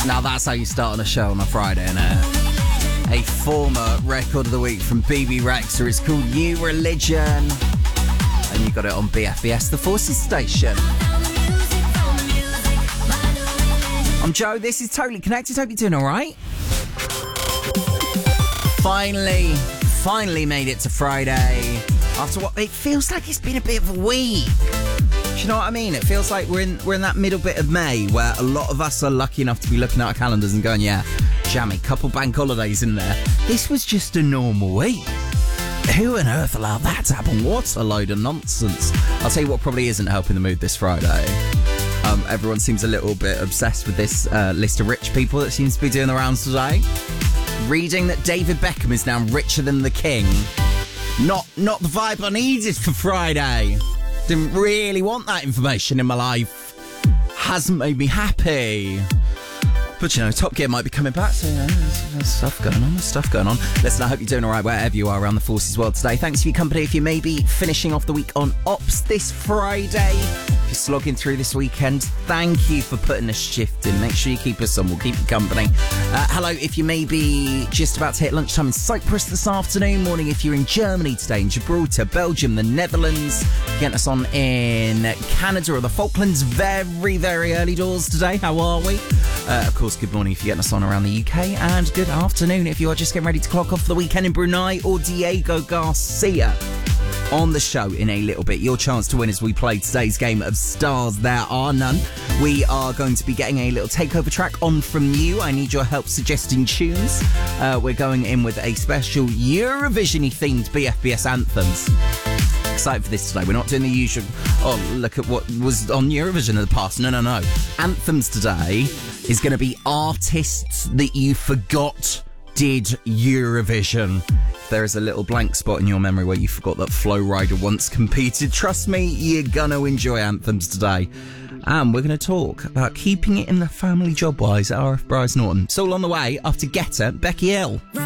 Now that's how you start on a show on a Friday, innit? A former record of the week from BB Rexha. It's called New Religion. And you got it on BFBS, the Forces station. I'm Joe, this is Totally Connected. Hope you're doing alright. Finally made it to Friday. After what it feels like it's been a bit of a week. Do you know what I mean? It feels like we're in that middle bit of May where a lot of us are lucky enough to be looking at our calendars and going, yeah, jammy, couple bank holidays in there. This was just a normal week. Who on earth allowed that to happen? What a load of nonsense. I'll tell you what probably isn't helping the mood this Friday. Everyone seems a little bit obsessed with this list of rich people that seems to be doing the rounds today. Reading that David Beckham is now richer than the king. Not the vibe I needed for Friday. Didn't really want that information in my life. Hasn't made me happy. But, you know, Top Gear might be coming back, so, you know, there's stuff going on. Listen, I hope you're doing all right wherever you are around the Forces world today. Thanks for your company. If you may be finishing off the week on Ops this Friday, if you're slogging through this weekend, thank you for putting a shift in. Make sure you keep us on. We'll keep you company. Hello, if you may be just about to hit lunchtime in Cyprus this afternoon. Morning if you're in Germany today, in Gibraltar, Belgium, the Netherlands. Getting us on in Canada or the Falklands very, very early doors today. How are we? Of course, good morning if you're getting us on around the UK, and good afternoon if you are just getting ready to clock off for the weekend in Brunei, or Diego Garcia on the show in a little bit. Your chance to win as we play today's game of Stars There Are None. We are going to be getting a little takeover track on from you. I need your help suggesting tunes. We're going in with a special Eurovision-y themed BFBS anthems. Excited for this today. We're not doing the usual, oh, look at what was on Eurovision in the past. No. Anthems today is going to be artists that you forgot did Eurovision. If there is a little blank spot in your memory where you forgot that Flo Rida once competed, trust me, you're going to enjoy anthems today. And we're going to talk about keeping it in the family job-wise at RF Bryce Norton. It's all on the way after Getter, Becky Hill.